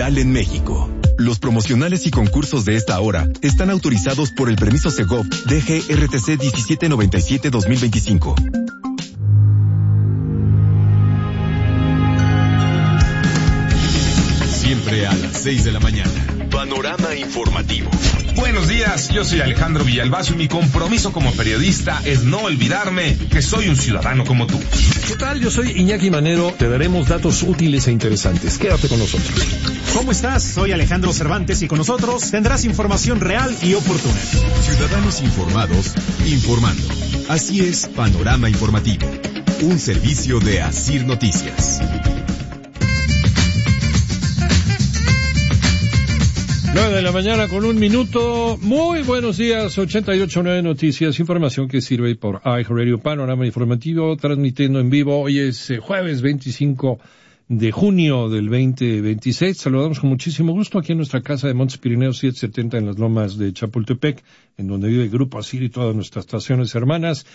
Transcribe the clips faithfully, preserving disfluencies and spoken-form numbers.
digital en México. Los promocionales y concursos de esta hora están autorizados por el permiso Segov D G R T C diecisiete noventa y siete dos mil veinticinco. Siempre a las seis de la mañana. Panorama informativo. Buenos días, yo soy Alejandro Villalbazo y mi compromiso como periodista es no olvidarme que soy un ciudadano como tú. ¿Qué tal? Yo soy Iñaki Manero. Te daremos datos útiles e interesantes. Quédate con nosotros. ¿Cómo estás? Soy Alejandro Cervantes y con nosotros tendrás información real y oportuna. Ciudadanos informados, informando. Así es Panorama Informativo, un servicio de Asir Noticias. nueve de la mañana con un minuto. Muy buenos días, ochenta y ocho punto nueve Noticias, información que sirve por iHeartRadio, Panorama Informativo, transmitiendo en vivo. Hoy es eh, jueves veinticinco de junio del veinte veintiséis. Saludamos con muchísimo gusto aquí en nuestra casa de Montes Pirineos setecientos setenta en las lomas de Chapultepec, en donde vive el Grupo Asir y todas nuestras estaciones hermanas,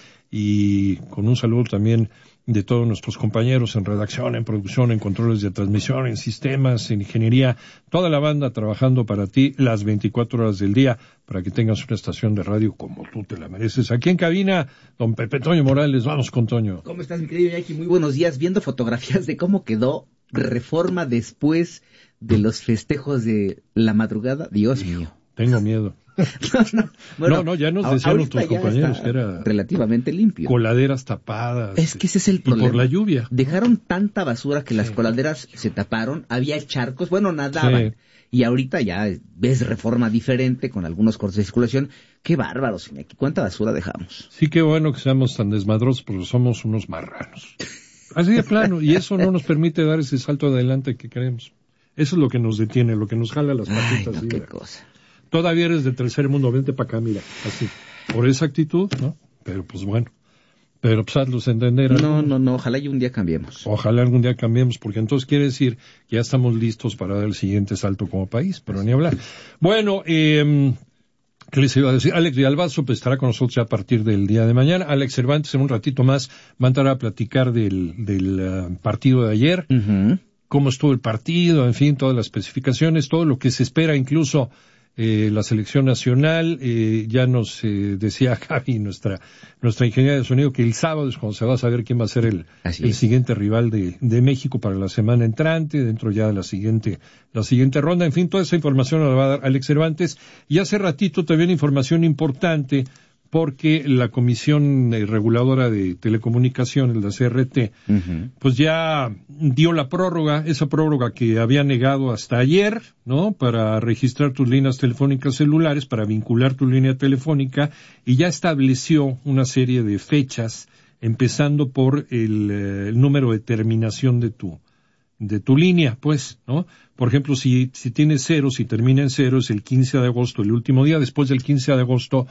y con un saludo también de todos nuestros compañeros en redacción, en producción, en controles de transmisión, en sistemas, en ingeniería, toda la banda trabajando para ti las veinticuatro horas del día, para que tengas una estación de radio como tú te la mereces. Aquí en cabina, don Pepe Toño Morales. Vamos con Toño. ¿Cómo estás, mi querido Iñaki? Muy buenos días. Viendo fotografías de cómo quedó Reforma después de los festejos de la madrugada. Dios mío. Tengo miedo. No, no, bueno, no, no, ya nos decían nuestros compañeros que era relativamente limpio. Coladeras tapadas. Es que ese es el problema. Y por la lluvia. Dejaron tanta basura que las sí. coladeras se taparon, había charcos, bueno, nadaban. Sí. Y ahorita ya ves Reforma diferente, con algunos cortes de circulación. Qué bárbaros, Iñaki. ¿Cuánta basura dejamos? Sí, qué bueno que seamos tan desmadrosos, porque somos unos marranos. Así de plano, y eso no nos permite dar ese salto adelante que queremos. Eso es lo que nos detiene, lo que nos jala las patitas. Ay, no, qué cosa. Todavía eres de tercer mundo, vente para acá, mira, así. Por esa actitud, ¿no? Pero pues bueno. Pero pues hazlos entender. No, ¿no? no, no, ojalá y un día cambiemos. Ojalá algún día cambiemos, porque entonces quiere decir que ya estamos listos para dar el siguiente salto como país, pero ni hablar. Bueno, eh, ¿qué les iba a decir? Alex Villalbazo pues, estará con nosotros ya a partir del día de mañana. Alex Cervantes en un ratito más va a entrar a platicar del, del uh, partido de ayer, uh-huh. cómo estuvo el partido, en fin, todas las especificaciones, todo lo que se espera, incluso Eh, la selección nacional. Eh, ya nos eh, decía Javi, nuestra nuestra ingeniera de sonido, que el sábado es cuando se va a saber quién va a ser el, el siguiente rival de, de México para la semana entrante, dentro ya de la siguiente la siguiente ronda. En fin, toda esa información la va a dar Alex Cervantes. Y hace ratito también información importante, porque la Comisión Reguladora de Telecomunicaciones, la C R T, uh-huh. pues ya dio la prórroga, esa prórroga que había negado hasta ayer, ¿no? Para registrar tus líneas telefónicas celulares, para vincular tu línea telefónica, y ya estableció una serie de fechas, empezando por el, el número de terminación de tu de tu línea, pues, ¿no? Por ejemplo, si si tienes cero, si termina en cero, es el quince de agosto, el último día. Después del quince de agosto,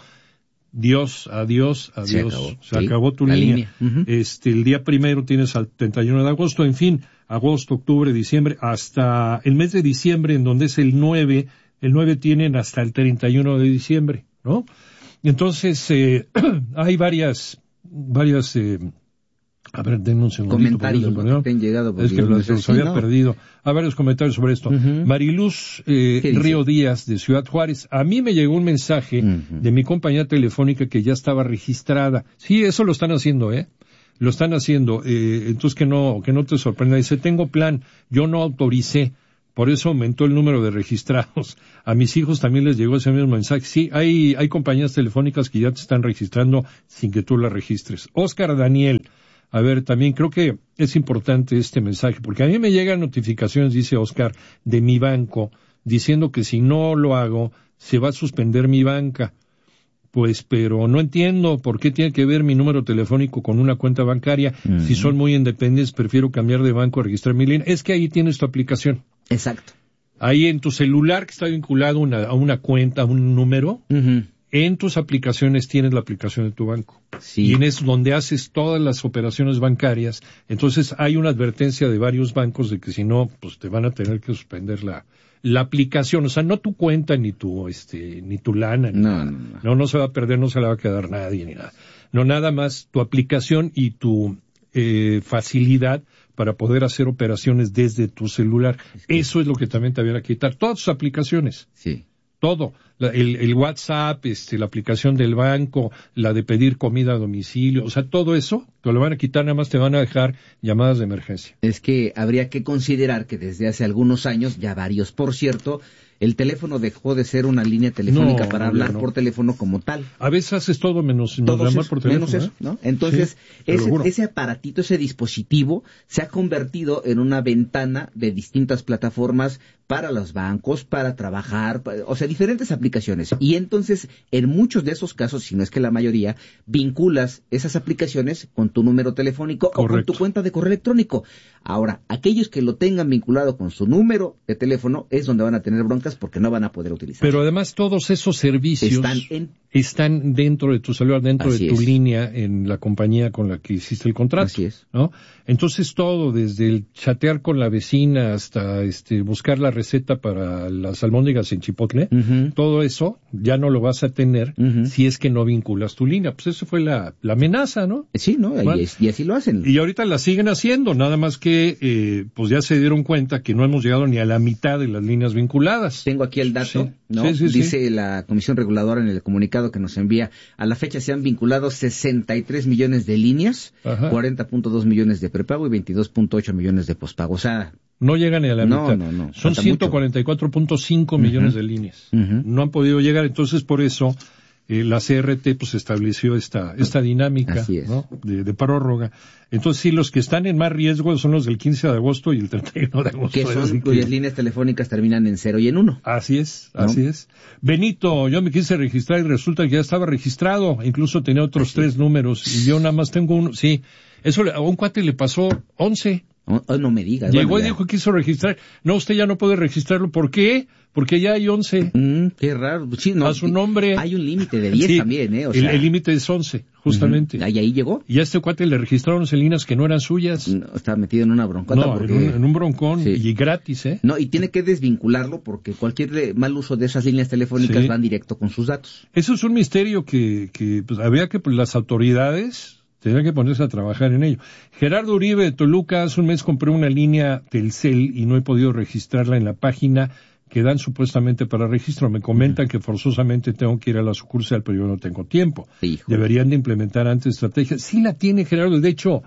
Dios, adiós, adiós, se acabó, se sí, acabó tu línea. línea. Uh-huh. Este, el día primero tienes al treinta y uno de agosto, en fin, agosto, octubre, diciembre, hasta el mes de diciembre, en donde es el nueve, el nueve tienen hasta el treinta y uno de diciembre, ¿no? Entonces, eh, hay varias, varias, eh, a ver, denme un segundito. Comentarios ¿no? que han llegado. Es que los, los había no. perdido. A varios comentarios sobre esto. Uh-huh. Mariluz eh, Río Díaz, de Ciudad Juárez. A mí me llegó un mensaje uh-huh. de mi compañía telefónica que ya estaba registrada. Sí, eso lo están haciendo, ¿eh? Lo están haciendo. Eh, entonces que no, que no te sorprenda. Dice, tengo plan. Yo no autoricé. Por eso aumentó el número de registrados. A mis hijos también les llegó ese mismo mensaje. Sí, hay, hay compañías telefónicas que ya te están registrando sin que tú las registres. Oscar Daniel. A ver, también creo que es importante este mensaje, porque a mí me llegan notificaciones, dice Oscar, de mi banco, diciendo que si no lo hago, se va a suspender mi banca. Pues, pero no entiendo por qué tiene que ver mi número telefónico con una cuenta bancaria. Uh-huh. Si son muy independientes, prefiero cambiar de banco a registrar mi línea. Es que ahí tienes tu aplicación. Exacto. Ahí en tu celular, que está vinculado una, a una cuenta, a un número, uh-huh. en tus aplicaciones tienes la aplicación de tu banco. Sí. Y en es donde haces todas las operaciones bancarias. Entonces hay una advertencia de varios bancos de que si no, pues te van a tener que suspender la, la aplicación. O sea, no tu cuenta ni tu, este, ni tu lana. Ni no, no, no. No, no se va a perder, no se la va a quedar nadie ni nada. No, nada más tu aplicación y tu, eh, facilidad para poder hacer operaciones desde tu celular. Es que... Eso es lo que también te viene a quitar. Todas tus aplicaciones. Sí. Todo. La, el, el WhatsApp, este, la aplicación del banco, la de pedir comida a domicilio, o sea, todo eso te lo van a quitar, nada más te van a dejar llamadas de emergencia. Es que habría que considerar que desde hace algunos años, ya varios por cierto, el teléfono dejó de ser una línea telefónica no, para no, hablar no. por teléfono como tal. A veces haces todo menos no llamar por teléfono. Menos eso, ¿no? Entonces, sí, ese, ese aparatito, ese dispositivo, se ha convertido en una ventana de distintas plataformas para los bancos, para trabajar, para, o sea, diferentes aplicaciones. Y entonces, en muchos de esos casos, si no es que la mayoría, vinculas esas aplicaciones con tu número telefónico Correcto. o con tu cuenta de correo electrónico. Ahora, aquellos que lo tengan vinculado con su número de teléfono es donde van a tener broncas porque no van a poder utilizar. Pero además todos esos servicios están, en... están dentro de tu celular, dentro Así de tu es. línea en la compañía con la que hiciste el contrato. Así es. ¿No? Entonces todo, desde el chatear con la vecina hasta este buscar la receta para las almóndigas en chipotle, uh-huh. todo eso ya no lo vas a tener uh-huh. si es que no vinculas tu línea. Pues eso fue la, la amenaza, ¿no? Sí, ¿no? Y, es, y así lo hacen. Y ahorita la siguen haciendo, nada más que eh, pues ya se dieron cuenta que no hemos llegado ni a la mitad de las líneas vinculadas. Tengo aquí el dato, sí. ¿no? Sí, sí, Dice sí. la Comisión Reguladora en el comunicado que nos envía, a la fecha se han vinculado sesenta y tres millones de líneas, Ajá. cuarenta punto dos millones de prepago y veintidós punto ocho millones de pospago. O sea, no llegan ni a la no, mitad. No, no, Son ciento cuarenta y cuatro punto cinco uh-huh. millones de líneas. Uh-huh. No han podido llegar, entonces por eso eh, la C R T pues estableció esta esta dinámica ¿no? de, de prórroga. Entonces sí, los que están en más riesgo son los del quince de agosto y el treinta y uno de agosto. Que son cuyas que... líneas telefónicas terminan en cero y en uno. Así es, ¿no? Así es. Benito, yo me quise registrar y resulta que ya estaba registrado, incluso tenía otros así tres es. números y yo nada más tengo uno. Sí, eso a un cuate le pasó once. Oh, no me digas. Llegó bueno, y dijo que quiso registrar. No, usted ya no puede registrarlo. ¿Por qué? Porque ya hay once. Mm, qué raro. Sí, no, a su nombre. Hay un límite de diez sí, también, ¿eh? O el, sea... el límite es once, justamente. Uh-huh. ¿Y ahí llegó? Y a este cuate le registraron once líneas que no eran suyas. No, estaba metido en una broncota. No, porque... en, un, en un broncón sí. y gratis, ¿eh? No, y tiene que desvincularlo porque cualquier mal uso de esas líneas telefónicas sí. van directo con sus datos. Eso es un misterio que, que pues, había que pues, las autoridades... Tendrán que ponerse a trabajar en ello. Gerardo Uribe de Toluca, hace un mes compré una línea Telcel y no he podido registrarla en la página que dan supuestamente para registro. Me comentan uh-huh. que forzosamente tengo que ir a la sucursal, pero yo no tengo tiempo. Hijo. Deberían de implementar antes estrategias. Sí la tiene Gerardo, de hecho,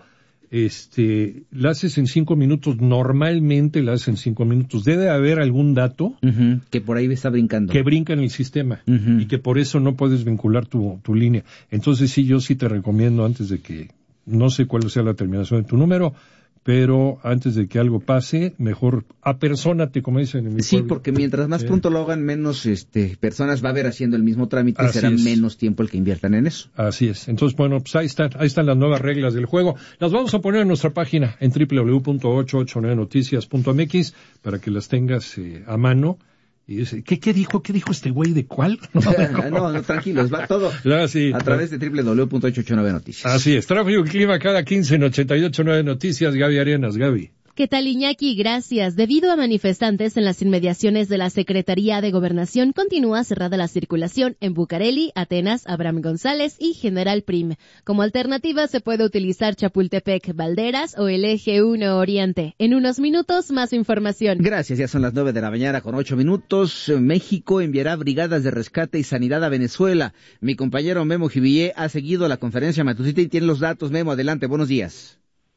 este, la haces en cinco minutos, normalmente la haces en cinco minutos. Debe haber algún dato uh-huh. que por ahí está brincando. Que brinca en el sistema uh-huh. y que por eso no puedes vincular tu, tu línea. Entonces sí, yo sí te recomiendo antes de que, no sé cuál sea la terminación de tu número, pero antes de que algo pase, mejor apersónate, como dicen en mi Sí, pueblo. Porque mientras más sí. pronto lo hagan, menos este, personas va a haber haciendo el mismo trámite y será es. menos tiempo el que inviertan en eso. Así es. Entonces, bueno, pues ahí están, ahí están las nuevas reglas del juego. Las vamos a poner en nuestra página en doble u doble u doble u punto ochocientos ochenta y nueve noticias punto m x para que las tengas eh, a mano. Y dice, ¿qué, ¿qué dijo? ¿Qué dijo este güey de cuál? No, no, no, tranquilos, va todo ah, sí, a través de doble u doble u doble u punto ochocientos ochenta y nueve noticias. Así es, tráfico y clima cada quince en ochenta y ocho punto nueve noticias. Gaby Arenas, Gaby. ¿Qué tal, Iñaki? Gracias. Debido a manifestantes en las inmediaciones de la Secretaría de Gobernación, continúa cerrada la circulación en Bucareli, Atenas, Abraham González y General Prim. Como alternativa se puede utilizar Chapultepec, Valderas o el Eje uno Oriente. En unos minutos, más información. Gracias, ya son las nueve de la mañana con ocho minutos. México enviará brigadas de rescate y sanidad a Venezuela. Mi compañero Memo Jivillé ha seguido la conferencia matutina y tiene los datos. Memo, adelante, buenos días.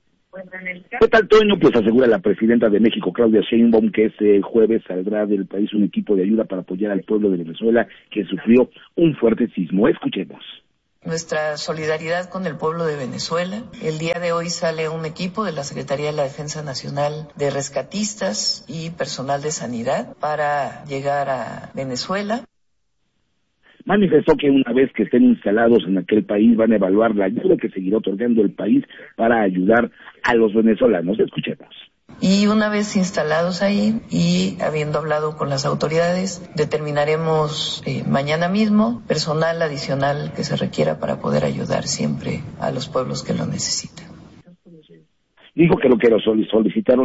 ¿Qué tal, Toño? Pues asegura la presidenta de México, Claudia Sheinbaum, que este jueves saldrá del país un equipo de ayuda para apoyar al pueblo de Venezuela que sufrió un fuerte sismo. Escuchemos. Nuestra solidaridad con el pueblo de Venezuela. El día de hoy sale un equipo de la Secretaría de la Defensa Nacional de rescatistas y personal de sanidad para llegar a Venezuela. Manifestó que una vez que estén instalados en aquel país van a evaluar la ayuda que seguirá otorgando el país para ayudar a los venezolanos. Escuchemos. Y una vez instalados ahí y habiendo hablado con las autoridades, determinaremos eh, mañana mismo personal adicional que se requiera para poder ayudar siempre a los pueblos que lo necesitan. Dijo que lo que lo solicitaron